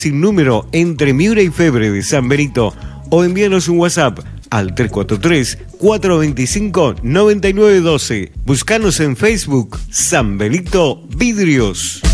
sin número entre Miura y Febre de San Benito o envíanos un WhatsApp al 343-425-9912. Búscanos en Facebook San Benito Vidrios.